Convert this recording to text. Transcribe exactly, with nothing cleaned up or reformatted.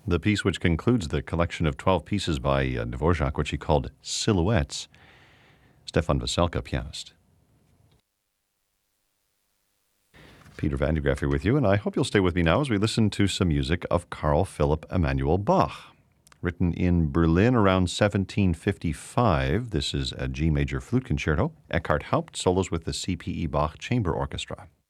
The piece which concludes the collection of twelve pieces by uh, Dvorak, which he called Silhouettes. Stefan Veselka, pianist. Peter Van de Graaff here with you, and I hope you'll stay with me now as we listen to some music of Carl Philipp Emanuel Bach. Written in Berlin around seventeen fifty-five, this is a G major flute concerto. Eckhart Haupt solos with the C P E Bach Chamber Orchestra.